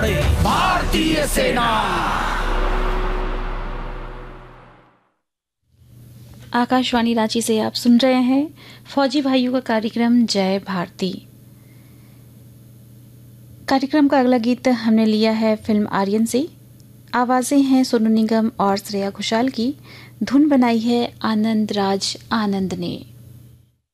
लड़े भारतीय सेना। आकाशवाणी रांची से आप सुन रहे हैं फौजी भाइयों का कार्यक्रम जय भारती। कार्यक्रम का अगला गीत हमने लिया है फिल्म आर्यन से। आवाजें हैं सोनू निगम और श्रेया घोषाल की। धुन बनाई है आनंद राज आनंद ने।